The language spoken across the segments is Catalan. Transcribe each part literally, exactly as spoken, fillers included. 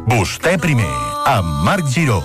Vostè primer, amb Marc Giró.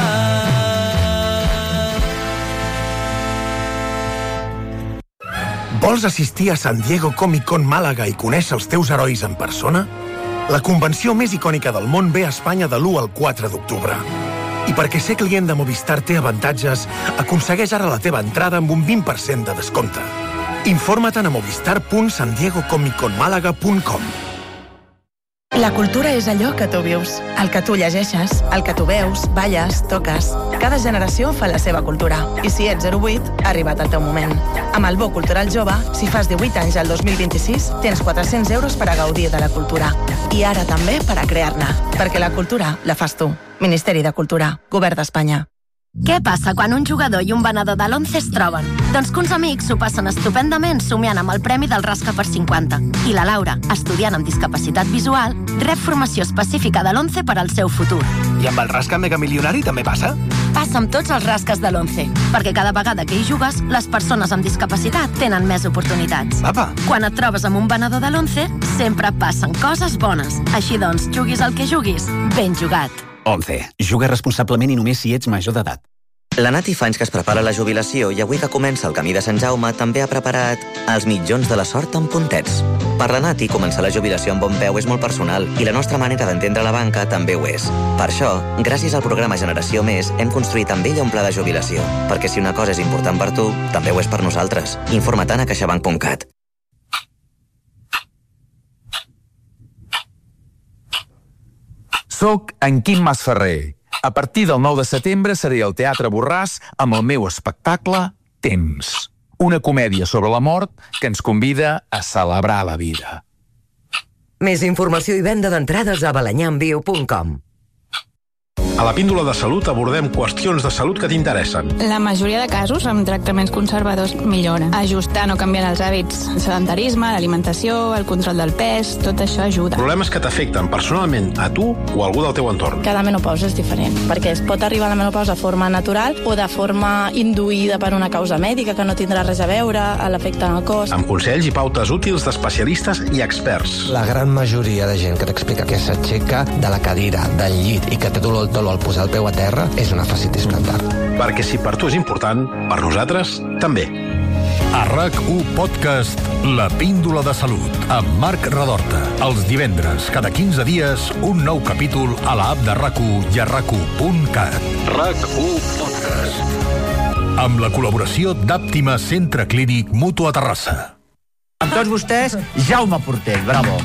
Vols assistir a San Diego Comic Con Màlaga i conèixer els teus herois en persona? La convenció més icònica del món ve a Espanya de l'u al quatre d'octubre. I perquè ser client de Movistar té avantatges, aconsegueix ara la teva entrada amb un vint per cent de descompte. Informa't a movistar punt san diego comic con malaga punt com. La cultura és allò que tu vius, el que tu llegeixes, el que tu veus, balles, toques. Cada generació fa la seva cultura. I si ets zero vuit, ha arribat el teu moment. Amb el Bo Cultural Jove, si fas divuit anys al dos mil vint-i-sis, tens quatre-cents euros per a gaudir de la cultura. I ara també per a crear-ne. Perquè la cultura la fas tu. Ministeri de Cultura, Govern d'Espanya. Què passa quan un jugador i un venedor de l'Once es troben? Doncs que uns amics s'ho passen estupendament somiant amb el premi del Rasca per cinquanta. I la Laura, estudiant amb discapacitat visual, rep formació específica de l'Once per al seu futur. I amb el Rasca Megamilionari també passa? Passa amb tots els rasques de l'Once, perquè cada vegada que hi jugues, les persones amb discapacitat tenen més oportunitats. Apa. Quan et trobes amb un venedor de l'Once, sempre passen coses bones. Així doncs, juguis el que juguis, ben jugat. Once. Juga responsablement i només si ets major d'edat. La Nati fa anys que es prepara la jubilació i avui que comença el camí de Sant Jaume també ha preparat els mitjons de la sort amb puntets. Per la Nati, començar la jubilació amb bon peu és molt personal i la nostra manera d'entendre la banca també ho és. Per això, gràcies al programa Generació Més, hem construït amb ella un pla de jubilació. Perquè si una cosa és important per tu, també ho és per nosaltres. Informa't a caixabank punt cat. Soc en Quim Masferrer. A partir del nou de setembre seré al Teatre Borràs amb el meu espectacle Temps. Una comèdia sobre la mort que ens convida a celebrar la vida. Més informació i venda d'entrades a balanyamviu punt com. A la Píndola de Salut abordem qüestions de salut que t'interessen. La majoria de casos amb tractaments conservadors milloren. Ajustant o canviant els hàbits, el sedentarisme, l'alimentació, el control del pes, tot això ajuda. Problemes que t'afecten personalment a tu o a algú del teu entorn. Cada menopausa és diferent, perquè es pot arribar a la menopausa de forma natural o de forma induïda per una causa mèdica que no tindrà res a veure a l'efecte en el cos. Amb consells i pautes útils d'especialistes i experts. La gran majoria de gent que t'explica que s'aixeca de la cadira, del llit i que té dolor, dolor al posar el peu a terra és una fascitis plantar. Perquè si per tu és important, per nosaltres també. A RAC u Podcast, La Píndola de Salut, amb Marc Radorta. Els divendres, cada quinze dies, un nou capítol a l'app de RAC u i a rac u punt cat. RAC u Podcast. Amb la col·laboració d'Àptima Centre Clínic Mutu a Terrassa. Amb tots vostès, Jaume Portell, bravo.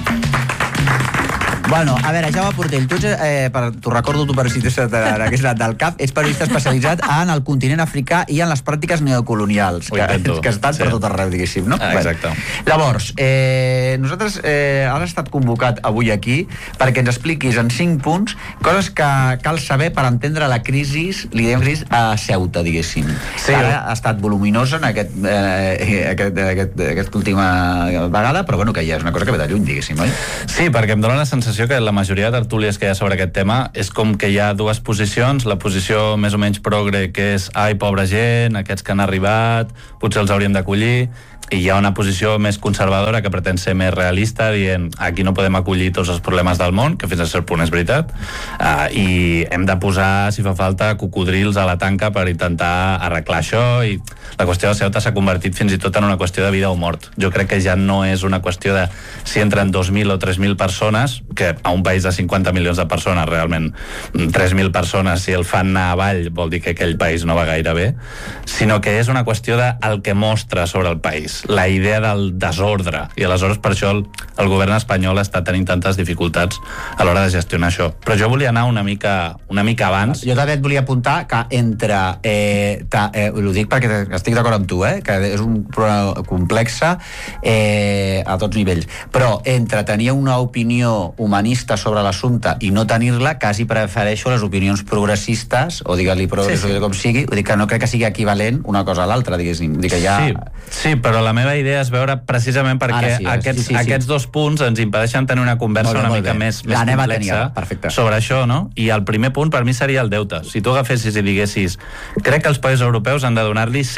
Bueno, a veure, Jaume Portell, tu, ets, eh, per, t'ho recordo tu per si t'has que és del cap, ets periodista especialitzat en el continent africà i en les pràctiques neocolonials, que, que estan sí. per tot arreu, diguéssim, no? Ah, exacte. Bueno, llavors, eh, nosaltres eh, has estat convocat avui aquí perquè ens expliquis en cinc punts coses que cal saber per entendre la crisi, li diem crisi, a Ceuta, diguéssim. Sí, ara ha estat voluminosa en aquest, eh, aquest, aquest, aquesta última vegada, però bueno, que ja és una cosa que ve de lluny, diguéssim, oi? Sí, perquè em dóna la sensació que la majoria de tertúlies que hi ha sobre aquest tema és com que hi ha dues posicions, la posició més o menys progre, que és ai, pobra gent, aquests que han arribat, potser els hauríem d'acollir, i hi ha una posició més conservadora que pretén ser més realista, dient aquí no podem acollir tots els problemes del món, que fins a cert punt és veritat, uh, i hem de posar, si fa falta, cocodrils a la tanca per intentar arreglar això, i la qüestió de Ceuta s'ha convertit fins i tot en una qüestió de vida o mort. Jo crec que ja no és una qüestió de si entren dos mil o tres mil persones, que a un país de cinquanta milions de persones, realment tres mil persones, si el fan anar avall, vol dir que aquell país no va gaire bé, sinó que és una qüestió del que mostra sobre el país, la idea del desordre, i aleshores per això el, el govern espanyol està tenint tantes dificultats a l'hora de gestionar això. Però jo volia anar una mica, una mica abans. Jo també et volia apuntar que entre eh, ta, eh, ho dic perquè estic d'acord amb tu, eh, que és un problema complex eh, a tots nivells, però entre tenir una opinió humanista sobre l'assumpte i no tenir-la, quasi prefereixo les opinions progressistes, o digue-li progressista sí, sí. com sigui, vull dir que no crec que sigui equivalent una cosa a l'altra, diguéssim. Vull dir que ja... Sí, sí, però la meva idea és veure precisament perquè sí, aquests, sí, sí, aquests sí. dos punts ens impedeixen tenir una conversa molt bé, una mica bé. més, més complexa sobre això, no? I el primer punt per mi seria el deute. Si tu agafessis i diguessis crec que els països europeus han de donar-li cent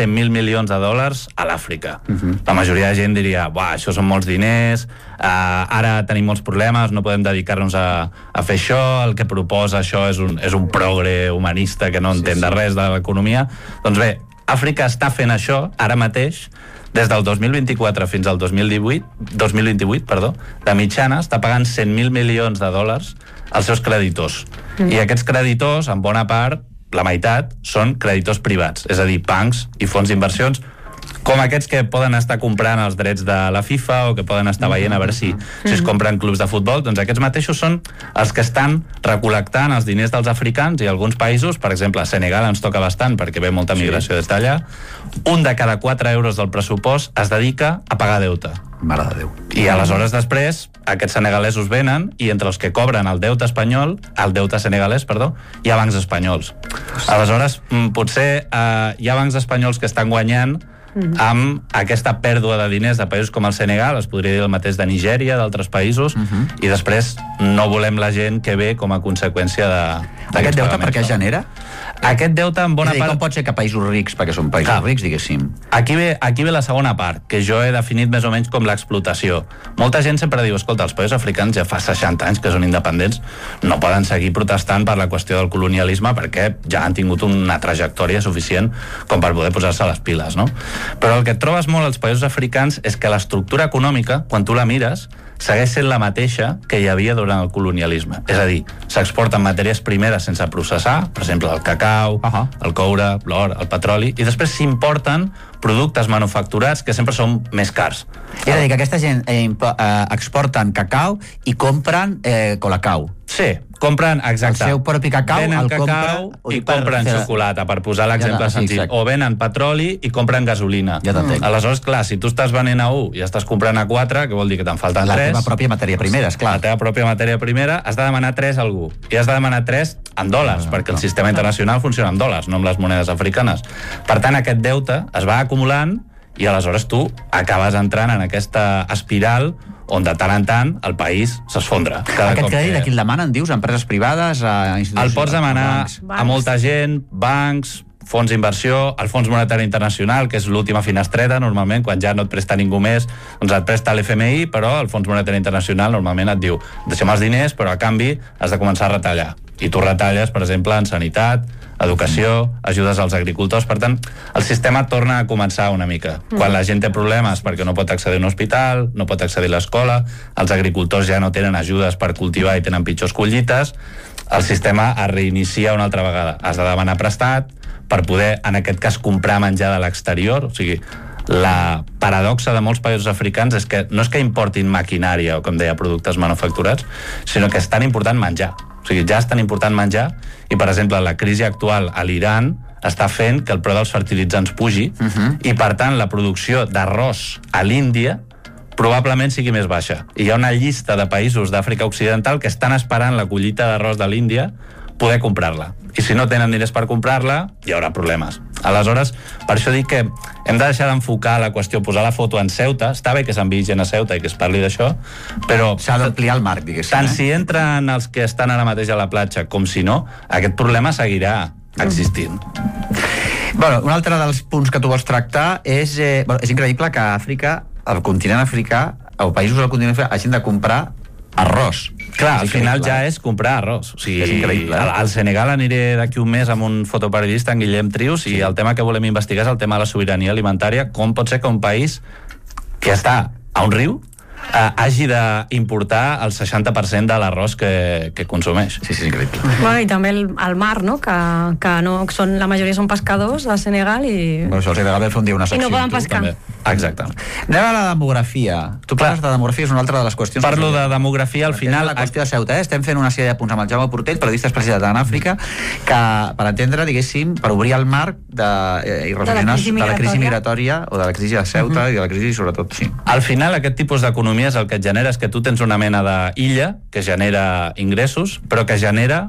cent mil milions de dòlars a l'Àfrica. Uh-huh. La majoria de gent diria, buah, això són molts diners, uh, ara tenim molts problemes, no podem dedicar-nos a, a fer això, el que proposa això és un, és un progre humanista que no entén sí, sí. de res de l'economia. Doncs bé, Àfrica està fent això, ara mateix, des del dos mil vint-i-quatre fins al dos mil divuit, dos mil vint-i-vuit, perdó, de mitjana està pagant cent mil milions de dòlars als seus creditors. Mm. I aquests creditors, en bona part, la meitat, són creditors privats, és a dir, bancs i fons d'inversions, com aquests que poden estar comprant els drets de la FIFA o que poden estar veient a veure si, si es compren clubs de futbol. Doncs aquests mateixos són els que estan recol·lectant els diners dels africans, i alguns països, per exemple, a Senegal ens toca bastant perquè ve molta migració sí. des d'allà, un de cada quatre euros del pressupost es dedica a pagar deute. Mare de Déu. I aleshores després aquests senegalesos venen i entre els que cobren el deute espanyol, el deute senegalès, perdó, hi ha bancs espanyols. Aleshores, potser eh, hi ha bancs espanyols que estan guanyant amb aquesta pèrdua de diners de països com el Senegal, es podria dir el mateix de Nigèria, d'altres països, uh-huh. i després no volem la gent que ve com a conseqüència de... Aquest deute per què es genera? Aquest deute en bona dir, part... Com pot ser que països rics, perquè són països Clar. rics, diguéssim? Aquí ve, aquí ve la segona part, que jo he definit més o menys com l'explotació. Molta gent sempre diu, escolta, els països africans ja fa seixanta anys que són independents, no poden seguir protestant per la qüestió del colonialisme perquè ja han tingut una trajectòria suficient com per poder posar-se les piles, no? Però el que et trobes molt als països africans és que l'estructura econòmica, quan tu la mires, segueix sent la mateixa que hi havia durant el colonialisme. És a dir, s'exporten matèries primeres sense processar, per exemple, el cacau, uh-huh. el coure, l'or, el petroli, i després s'importen productes manufacturats que sempre són més cars. És a dir, que aquesta gent eh, eh, exporten cacau i compren eh, colacau. Sí, compren, exacte. El seu propi cacau, venen el cacau compra, i compren fer... xocolata, per posar l'exemple ja senzill. Sí, o venen petroli i compren gasolina. Ja t'entenc. Aleshores, clar, si tu estàs venent a un i estàs comprant a quatre, que vol dir que te'n falten la tres... La teva pròpia matèria primera, esclar. La teva pròpia matèria primera, has de demanar tres a algú. I has de demanar tres en dòlars, ah, perquè el sistema internacional funciona en dòlars, no amb les monedes africanes. Per tant, aquest deute es va acumulant i aleshores tu acabes entrant en aquesta espiral on de tant en tant el país s'esfondra. Aquest crèdit que... a qui el demanen, dius? A empreses privades? A institucions? El pots demanar bancs. a molta gent, bancs, fons d'inversió, el Fons Monetari Internacional, que és l'última finestreta, normalment, quan ja no et presta ningú més, doncs et presta l'F M I, però el Fons Monetari Internacional normalment et diu deixem els diners, però a canvi has de començar a retallar. I tu retalles, per exemple, en sanitat, educació, ajudes als agricultors. Per tant, el sistema torna a començar una mica. Quan la gent té problemes perquè no pot accedir a un hospital, no pot accedir a l'escola, els agricultors ja no tenen ajudes per cultivar i tenen pitjors collites, el sistema es reinicia una altra vegada. Has de demanar prestat per poder, en aquest cas, comprar menjar de l'exterior. O sigui, la paradoxa de molts països africans és que no és que importin maquinària o, com deia, productes manufacturats, sinó que és tan important menjar. O sigui, ja és tan important menjar i, per exemple, la crisi actual a l'Iran està fent que el preu dels fertilitzants pugi uh-huh. i, per tant, la producció d'arròs a l'Índia probablement sigui més baixa. I hi ha una llista de països d'Àfrica Occidental que estan esperant la collita d'arròs de l'Índia poder comprar-la. I si no tenen diners per comprar-la, hi haurà problemes. Aleshores, per això dic que hem de deixar d'enfocar la qüestió, posar la foto en Ceuta, està bé que s'enviï gent a Ceuta i que es parli d'això, però... S'ha d'ampliar el marc, diguéssim. Tant eh? si entren els que estan ara mateix a la platja com si no, aquest problema seguirà existint. Bueno, un altre dels punts que tu vols tractar és... Eh, bueno, és increïble que a Àfrica, al continent africà, o països del continent africà, hagin de comprar arròs. Clar, al final ja és comprar arròs. O sigui, és increïble. Al, al Senegal aniré d'aquí un mes amb un fotoperiodista, en Guillem Trius, sí. i el tema que volem investigar és el tema de la sobirania alimentària. Com pot ser que un país que està a un riu eh, hagi d'importar el seixanta per cent de l'arròs que, que consumeix. Sí, sí, increïble. Bueno, i també el, el mar, no? Que, que no són, la majoria són pescadors a Senegal i... Bueno, això els agrada fer un dia una secció. I no poden pescar. També. Exacte. Anem a la demografia. Tu parles de demografia, és una altra de les qüestions... Parlo de demografia, al final... La qüestió de Ceuta, eh? Estem fent una sèrie de punts amb el Jaume Portell, periodista especialitzat en Àfrica, que, per entendre, diguéssim, per obrir el marc de, eh, i reflexionar de, de la crisi migratòria, o de la crisi de Ceuta, uh-huh. i de la crisi, sobretot, sí. Al final, aquest tipus d'economies el que et genera és que tu tens una mena d'illa que genera ingressos, però que genera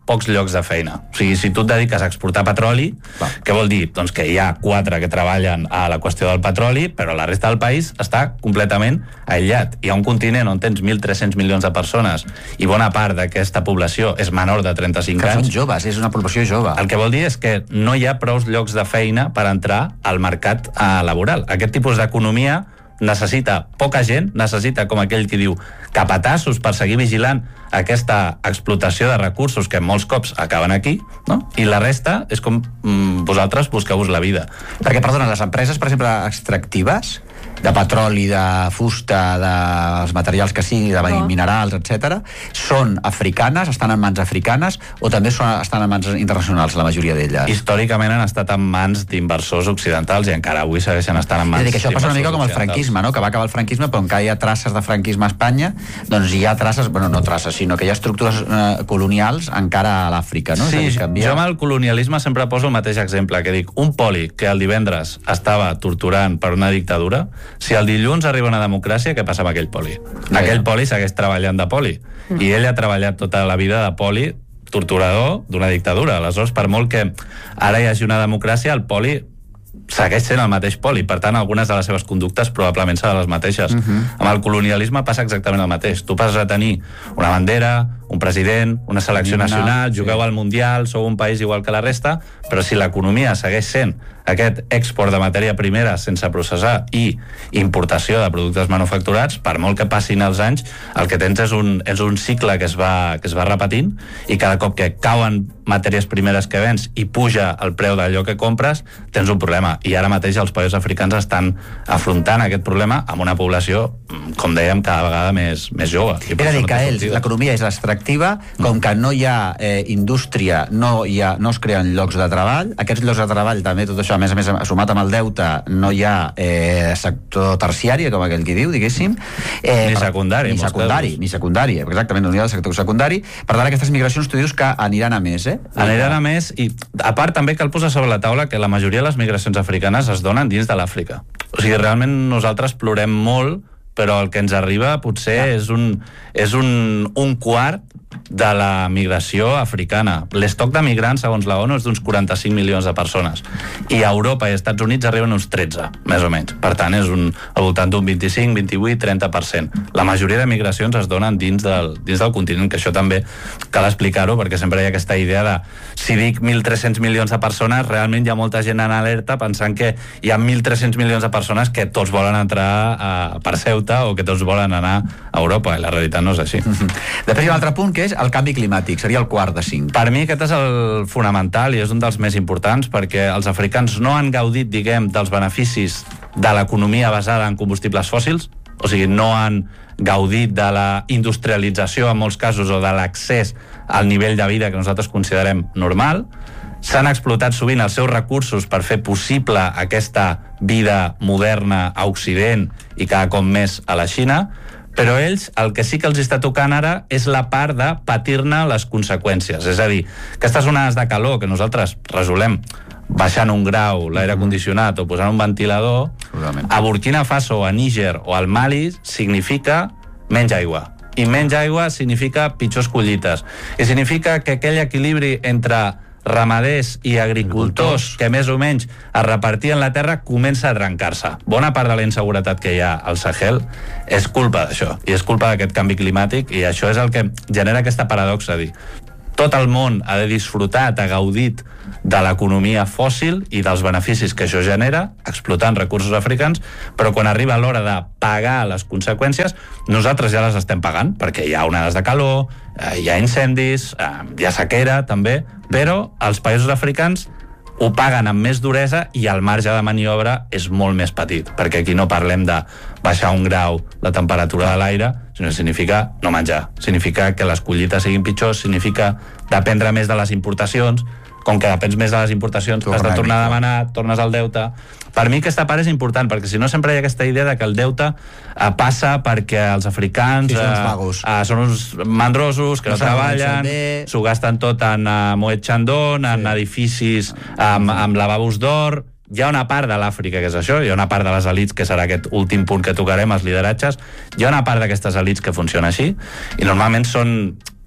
pocs llocs de feina. O sigui, si tu et dediques a exportar petroli, Va. què vol dir? Doncs que hi ha quatre que treballen a la qüestió del petroli, però la resta del país està completament aïllat. Hi ha un continent on tens mil tres-cents milions de persones i bona part d'aquesta població és menor de trenta-cinc que anys. Que són joves, és una població jove. El que vol dir és que no hi ha prous llocs de feina per entrar al mercat eh, laboral. Aquest tipus d'economia necessita poca gent, necessita, com aquell que diu, capatassos per seguir vigilant aquesta explotació de recursos que molts cops acaben aquí, no? I la resta és com mm, vosaltres busqueu-vos la vida. Perquè, perdona, les empreses, per exemple, extractives, de petroli, de fusta, dels materials que sigui, de oh. minerals, etcètera, són africanes, estan en mans africanes, o també són, estan en mans internacionals, la majoria d'elles? Històricament han estat en mans d'inversors occidentals i encara avui segueixen estant en mans d'inversors occidentals. És a dir, que això passa una mica com el franquisme, no? Que va acabar el franquisme, però encara hi ha traces de franquisme a Espanya, doncs hi ha traces, bueno, no traces, sinó que hi ha estructures eh, colonials encara a l'Àfrica, no? Sí, dir, canvia... jo amb el colonialisme sempre poso el mateix exemple, que dic, un poli que el divendres estava torturant per una dictadura, si el dilluns arriba una democràcia, què passa amb aquell poli? Ja, aquell poli segueix treballant de poli. Mm. I ell ha treballat tota la vida de poli torturador d'una dictadura. Aleshores, per molt que ara hi hagi una democràcia, el poli segueix sent el mateix poli. Per tant, algunes de les seves conductes probablement seran les mateixes. Uh-huh. Amb el colonialisme passa exactament el mateix. Tu passes a tenir una bandera, un president, una selecció Himna, nacional, jugueu sí. al Mundial, sou un país igual que la resta, però si l'economia segueix sent aquest export de matèria primera sense processar i importació de productes manufacturats, per molt que passin els anys, el que tens és un, és un cicle que es, va, que es va repetint i cada cop que cauen matèries primeres que vens i puja el preu d'allò que compres, tens un problema. I ara mateix els països africans estan afrontant aquest problema amb una població, com dèiem, cada vegada més, més jove. És a dir, que ells, l'economia és extractiva, com que no hi ha eh, indústria, no, hi ha, no es creen llocs de treball, aquests llocs de treball també, tot això, a més a més, sumat amb el deute, no hi ha eh, sector terciari, com aquell que diu, diguéssim. Eh, ni secundari. Ni secundari, ni secundari, exactament, no hi ha el sector secundari. Per tant, aquestes migracions, tu dius que aniran a més, eh? Aniran a més, i a part també cal posar sobre la taula que la majoria de les migracions africanes es donen dins de l'Àfrica. O sigui, realment nosaltres plorem molt, però el que ens arriba potser ja. és un, és un, un quart de la migració africana. L'estoc de migrants, segons la ONU, és d'uns quaranta-cinc milions de persones. I a Europa i als Estats Units arriben uns tretze, més o menys. Per tant, és un, al voltant d'un vint-i-cinc, vint-i-vuit, trenta per cent. La majoria de migracions es donen dins del, dins del continent, que això també cal explicar-ho, perquè sempre hi ha aquesta idea de si dic mil tres-cents milions de persones, realment hi ha molta gent en alerta pensant que hi ha mil tres-cents milions de persones que tots volen entrar a, per Ceuta o que tots volen anar a Europa, i la realitat no és així. Després hi ha un altre punt, que és el canvi climàtic, seria el quart de cinc. Per mi aquest és el fonamental i és un dels més importants, perquè els africans no han gaudit, diguem, dels beneficis de l'economia basada en combustibles fòssils, o sigui, no han gaudit de la industrialització en molts casos o de l'accés al nivell de vida que nosaltres considerem normal. S'han explotat sovint els seus recursos per fer possible aquesta vida moderna a Occident i cada cop més a la Xina, però ells, el que sí que els està tocant ara és la part de patir-ne les conseqüències. És a dir, aquestes onades de calor que nosaltres resolem baixant un grau l'aire condicionat o posant un ventilador, a Burkina Faso, a Níger o al Mali significa menys aigua. I menys aigua significa pitjors collites. I significa que aquell equilibri entre ramaders i agricultors que més o menys es repartien la terra comença a trencar-se. Bona part de la inseguretat que hi ha al Sahel és culpa d'això, i és culpa d'aquest canvi climàtic, i això és el que genera aquesta paradoxa, dir, tot el món ha de disfrutar, ha gaudit de l'economia fòssil i dels beneficis que això genera, explotant recursos africans, però quan arriba l'hora de pagar les conseqüències, nosaltres ja les estem pagant, perquè hi ha onades de calor, hi ha incendis, hi ha sequera també, però els països africans ho paguen amb més duresa i el marge de maniobra és molt més petit, perquè aquí no parlem de baixar un grau la temperatura de l'aire, sinó que significa no menjar, significa que les collites siguin pitjors, significa dependre més de les importacions. Com que depens més de les importacions, has de tornar a demanar, tornes al deute. Per mi aquesta part és important, perquè si no sempre hi ha aquesta idea de que el deute eh, passa perquè els africans sí, són uns vagos. Eh, són uns mandrosos, que no, no treballen, s'ho gasten tot en uh, Moet Chandon, en sí. edificis amb, amb lavabos d'or. Hi ha una part de l'Àfrica que és això, hi ha una part de les elits, que serà aquest últim punt que tocarem, els lideratges, hi ha una part d'aquestes elits que funciona així, i normalment són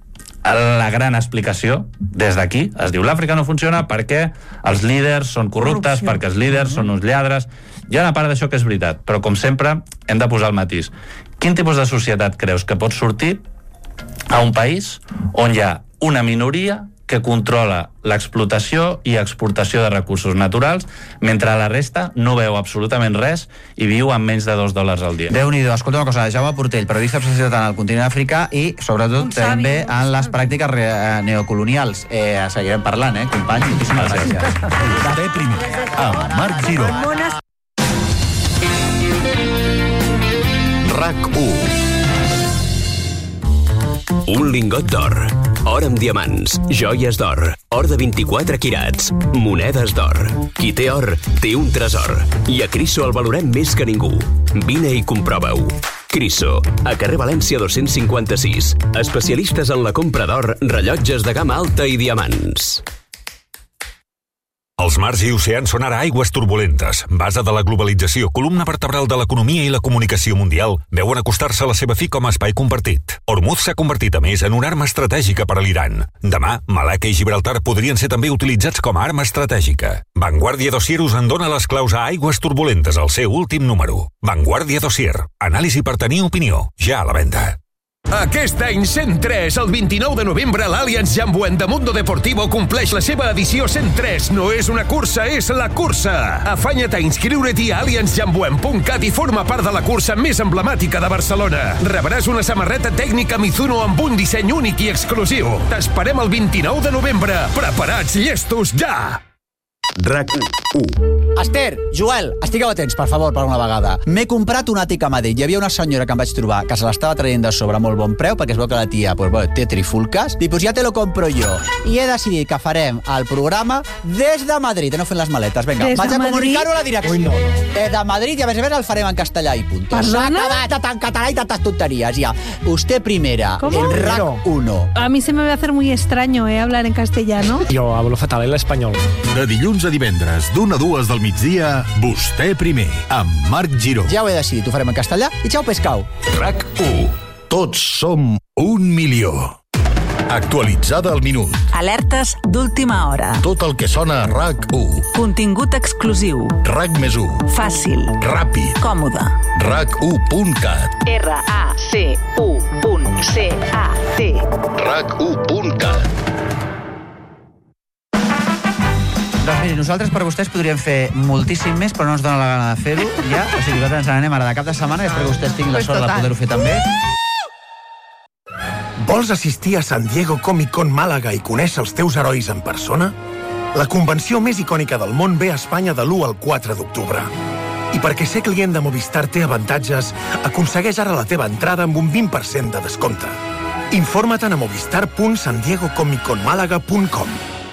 la gran explicació des d'aquí. Es diu l'Àfrica no funciona perquè els líders són corruptes, Corrupció. perquè els líders mm-hmm. són uns lladres. Hi ha una part d'això que és veritat, però com sempre hem de posar el matís. Quin tipus de societat creus que pot sortir a un país on hi ha una minoria que controla l'explotació i exportació de recursos naturals, mentre la resta no veu absolutament res i viu amb menys de dos dòlars al dia? Déu-n'hi-do. Escolta una cosa, Jaume Portell, periodista especialitzat en el continent africà i, sobretot, també en les pràctiques re- neocolonials. Eh, seguirem parlant, eh, company? Moltíssimes gràcies. Vostè primer, amb Marc Giró. RAC u. Un lingot d'or, or amb diamants, joies d'or, or de vint-i-quatre quirats, monedes d'or. Qui té or, té un tresor. I a Criso el valorem més que ningú. Vine i comprova-ho. Criso, a carrer València dos-cents cinquanta-sis. Especialistes en la compra d'or, rellotges de gamma alta i diamants. Els mars i oceans són ara aigües turbulentes. Base de la globalització, columna vertebral de l'economia i la comunicació mundial, veuen acostar-se a la seva fi com a espai compartit. Hormuz s'ha convertit, a més, en una arma estratègica per a l'Iran. Demà, Malacca i Gibraltar podrien ser també utilitzats com a arma estratègica. Vanguardia Dossier us en dona les claus a aigües turbulentes, al seu últim número. Vanguardia Dossier. Anàlisi per tenir opinió. Ja a la venda. Aquest any cent tres, el vint-i-nou de novembre, l'Allianz Jambuent de Mundo Deportivo compleix la seva edició cent tres. No és una cursa, és la cursa. Afanya't a inscriure't-hi a allianz jambuent punt cat i forma part de la cursa més emblemàtica de Barcelona. Rebràs una samarreta tècnica Mizuno amb un disseny únic i exclusiu. T'esperem el vint-i-nou de novembre. Preparats, llestos, ja! RAC u. Esther, Joel, estigueu atents, per favor, per una vegada. M'he comprat un àtic a Madrid. Hi havia una senyora que em vaig trobar que se l'estava traient de sobre a molt bon preu, perquè es veu que la tia pues, bueno, té trifulques. I pues ja te lo compro jo. I he decidit que farem el programa des de Madrid. No fent les maletes. Vinga, des vaig a comunicar-ho a la direcció. Ui, no, no. Des de Madrid i a més a més el farem en castellà i punt. S'ha acabat tant català y tantas tonterías ya. Usted primera, ¿Cómo? en RAC uno. A mí se me va a hacer muy extraño, ¿eh? Hablar en castellano. Yo hablo fatal el español. De dilluns a divendres, d'una a dues del migdia, Vostè primer, amb Marc Giró. Ja ho he decidit, ho farem en castellà i xau pescau. RAC u. Tots som un milió. Actualitzada al minut. Alertes d'última hora. Tot el que sona a RAC u. Contingut exclusiu. RAC més u. Fàcil. Ràpid. Còmode. RAC u punt cat. R A C U punt C A T. RAC u punt cat. Doncs miri, nosaltres per vostès podríem fer moltíssim més, però no ens dona la gana de fer-ho, ja. O sigui, nosaltres ens n'anem ara de cap de setmana i espero que vostès tinguin la sort de poder-ho fer també. Vols assistir a San Diego Comic Con Màlaga i conèixer els teus herois en persona? La convenció més icònica del món ve a Espanya de l'u al quatre d'octubre. I perquè ser client de Movistar té avantatges, aconsegueix ara la teva entrada amb un vint per cent de descompte. Informa't a movistar punt san diego comic con malaga punt com.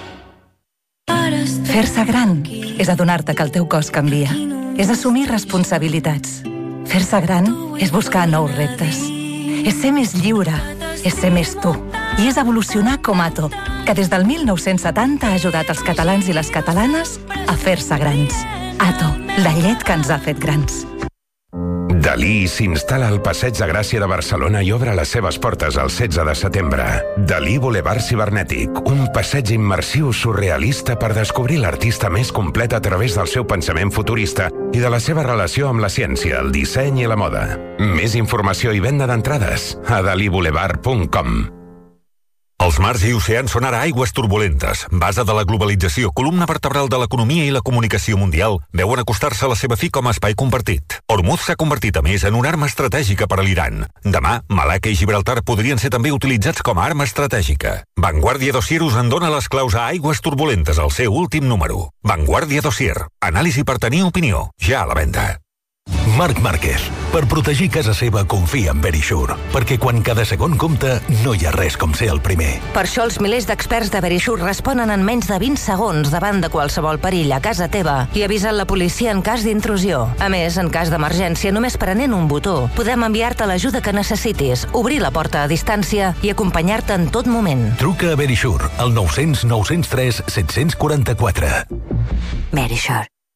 Fer-se gran és adonar-te que el teu cos canvia. És assumir responsabilitats. Fer-se gran és buscar nous reptes. És ser més lliure. És ser més tu. I és evolucionar com Ato, que des del mil nou-cents setanta ha ajudat els catalans i les catalanes a fer-se grans. Ato, la llet que ens ha fet grans. Dalí s'instal·la al Passeig de Gràcia de Barcelona i obre les seves portes el setze de setembre. Dalí Boulevard Cibernètic, un passeig immersiu surrealista per descobrir l'artista més complet a través del seu pensament futurista i de la seva relació amb la ciència, el disseny i la moda. Més informació i venda d'entrades a dalí boulevard punt com. Els mars i oceans són ara aigües turbulentes. Base de la globalització, columna vertebral de l'economia i la comunicació mundial, veuen acostar-se a la seva fi com a espai compartit. Hormuz s'ha convertit, a més, en una arma estratègica per a l'Iran. Demà, Malacca i Gibraltar podrien ser també utilitzats com a arma estratègica. Vanguardia Dossier us en dona les claus a aigües turbulentes, al seu últim número. Vanguardia Dossier. Anàlisi per tenir opinió. Ja a la venda. Marc Márquez. Per protegir casa seva, confia en Verisure, perquè quan cada segon compta, no hi ha res com ser el primer. Per això els milers d'experts de Verisure responen en menys de vint segons davant de qualsevol perill a casa teva i avisen la policia en cas d'intrusió. A més, en cas d'emergència, només prenent un botó, podem enviar-te l'ajuda que necessitis, obrir la porta a distància i acompanyar-te en tot moment. Truca a Verisure, al nou cents nou cents tres set cents quaranta-quatre. Verisure.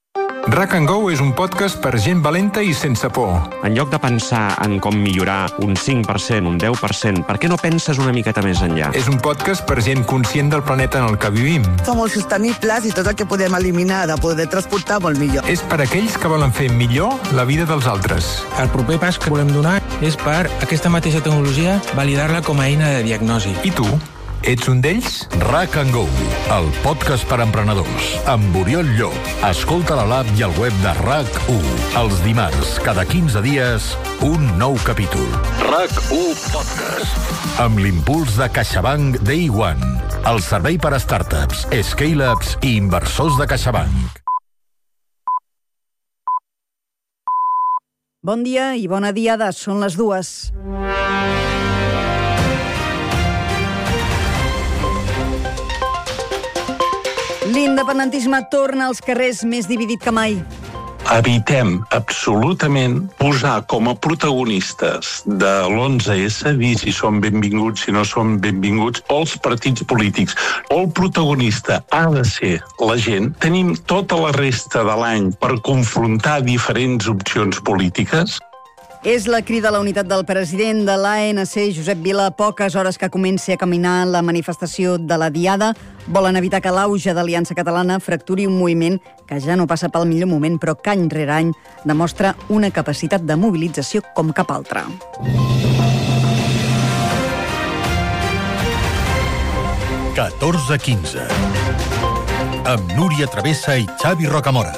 Rack and Go és un podcast per gent valenta i sense por. En lloc de pensar en com millorar un cinc per cent, un deu per cent, per què no penses una miqueta més enllà? És un podcast per gent conscient del planeta en el que vivim. Som molt sostenibles i tot el que podem eliminar de poder transportar molt millor. És per aquells que volen fer millor la vida dels altres. El proper pas que volem donar és per aquesta mateixa tecnologia validar-la com a eina de diagnosi. I tu? Ets un d'ells? Rack and Go, el podcast per emprenedors, amb Oriol Llop. Escolta a l'app i al web de RAC u. Els dimarts, cada quinze dies, un nou capítol. RAC u Podcast. Amb l'impuls de CaixaBank Day One, el servei per a startups, scale-ups i inversors de CaixaBank. Bon dia i bona diada, són les dues. L'independentisme torna als carrers més dividit que mai. Evitem absolutament posar com a protagonistes de l'onze esse, dir si són benvinguts, si no són benvinguts, els partits polítics. El protagonista ha de ser la gent. Tenim tota la resta de l'any per confrontar diferents opcions polítiques. És la crida a la unitat del president de l'A N C, Josep Vila, a poques hores que comenci a caminar la manifestació de la Diada. Volen evitar que l'auge d'Aliança Catalana fracturi un moviment que ja no passa pel millor moment, però que any rere any demostra una capacitat de mobilització com cap altra. catorze quinze amb Núria Travessa i Xavi Rocamora.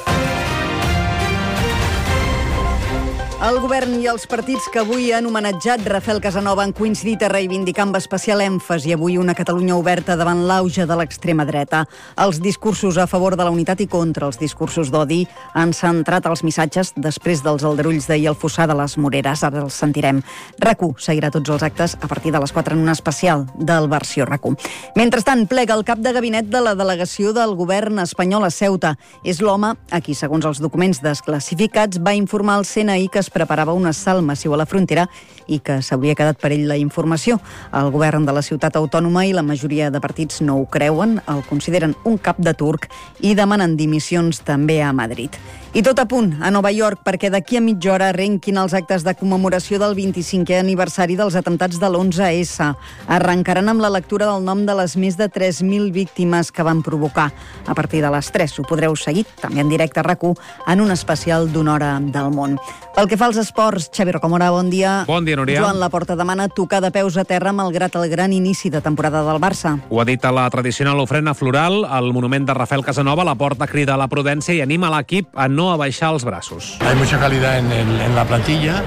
El govern i els partits que avui han homenatjat Rafael Casanova han coincidit a reivindicar amb especial èmfasi avui una Catalunya oberta davant l'auge de l'extrema dreta. Els discursos a favor de la unitat i contra els discursos d'odi han centrat els missatges després dels aldarulls d'ahir al Fossar de les Moreres. Ara els sentirem. RAC u seguirà tots els actes a partir de les quatre en un especial del Versió RAC u. Mentrestant, plega el cap de gabinet de la delegació del govern espanyol a Ceuta. És l'home a qui, segons els documents desclassificats, va informar al C N I que es preparava un assalt massiu a la frontera i que s'hauria quedat per ell la informació. El govern de la ciutat autònoma i la majoria de partits no ho creuen, el consideren un cap de turc i demanen dimissions també a Madrid. I tot a punt a Nova York perquè d'aquí a mitja hora arrenquin els actes de commemoració del vint-i-cinquè aniversari dels atemptats de l'onze esse. Arrencaran amb la lectura del nom de les més de tres mil víctimes que van provocar. A partir de les tres ho podreu seguir, també en directe a RAC u, en un especial d'una hora del món. Pel que fa als esports, Xavi Rocamora, bon dia. Bon dia, Núria. Joan Laporta demana tocar de peus a terra malgrat el gran inici de temporada del Barça. Ho ha dit a la tradicional ofrena floral, al monument de Rafael Casanova. Laporta crida a la prudència i anima l'equip a no abaixar els braços. Hay mucha calidad en, el, en la plantilla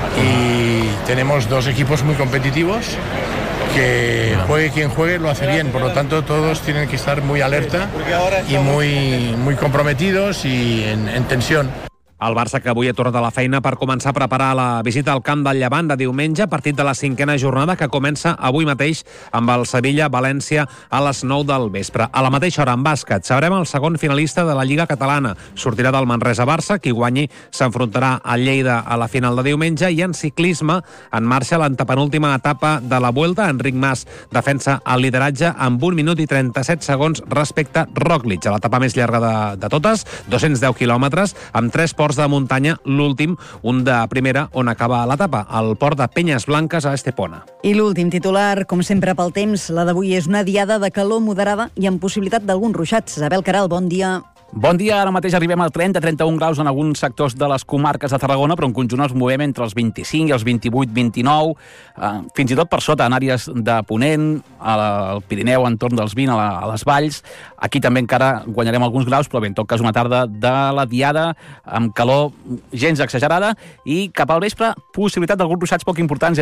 y tenemos dos equipos muy competitivos que juegue quien juegue lo hace bien, por lo tanto todos tienen que estar muy alerta y muy, muy comprometidos y en, en tensión. El Barça, que avui ha tornat a la feina per començar a preparar la visita al camp del Llevant de diumenge, partit de la cinquena jornada que comença avui mateix amb el Sevilla-València a les nou del vespre. A la mateixa hora, en bàsquet, sabrem el segon finalista de la Lliga Catalana. Sortirà del Manresa-Barça, qui guanyi s'enfrontarà al Lleida a la final de diumenge, i en ciclisme en marxa l'antepenúltima etapa de la Vuelta. Enric Mas defensa el lideratge amb un minut i trenta-set segons respecte Roglic, a l'etapa més llarga de, de totes, dos-cents deu quilòmetres, amb tres ports de muntanya, l'últim, un de primera, on acaba l'etapa, el port de Penyes Blanques a Estepona. I l'últim titular, com sempre pel temps, la d'avui és una diada de calor moderada i amb possibilitat d'alguns ruixats. Abel Caral, bon dia. Bon dia, ara mateix arribem al trenta a trenta-un graus en alguns sectors de les comarques de Tarragona, però en conjunt els movem entre els vint-i-cinc i els vint-i-vuit vint-i-nou, eh, fins i tot per sota en àrees de Ponent, al Pirineu, entorn dels vint, a, la, a les valls. Aquí també encara guanyarem alguns graus, però bé, en tot cas una tarda de la diada, amb calor gens exagerada, i cap al vespre possibilitat d'alguns ruixats poc importants